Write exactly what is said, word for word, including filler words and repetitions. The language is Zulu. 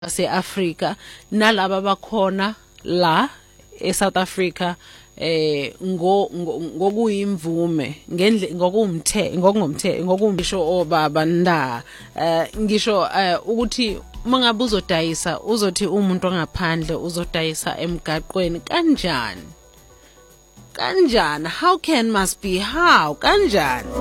ase-Africa nalaba bakhona la eSouth Africa eh ngo ngokuyimvume ngendle ngokumthe ngokungomthe ngokumisho obaba nda eh ngisho ukuthi mangabe uzodayisa uzothi umuntu ongaphandle uzodayisa emgaqweni kanjani kanjani how can must be how kanjani.